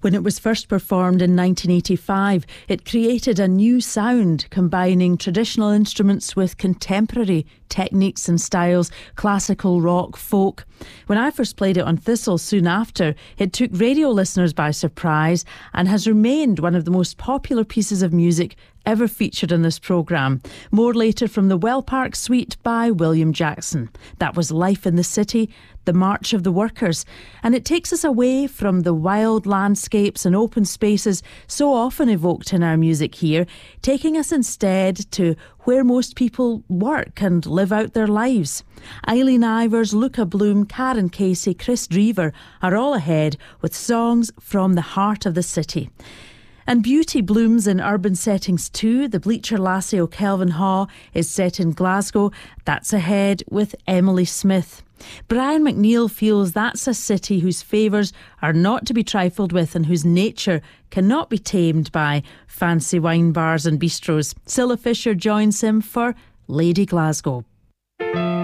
When it was first performed in 1985, it created a new sound, combining traditional instruments with contemporary techniques and styles, classical, rock, folk. When I first played it on Thistle soon after, it took radio listeners by surprise and has remained one of the most popular pieces of music ever featured in this programme. More later from the Well Park Suite by William Jackson. That was Life in the City, the March of the Workers, and it takes us away from the wild landscapes and open spaces so often evoked in our music here, taking us instead to where most people work and live out their lives. Eileen Ivers, Luca Bloom, Karen Casey, Chris Drever are all ahead with songs from the heart of the city. And beauty blooms in urban settings too. The Bleacher Lassie o' Kelvinhaw is set in Glasgow. That's ahead with Emily Smith. Brian McNeill feels that's a city whose favours are not to be trifled with and whose nature cannot be tamed by fancy wine bars and bistros. Cilla Fisher joins him for Lady Glasgow.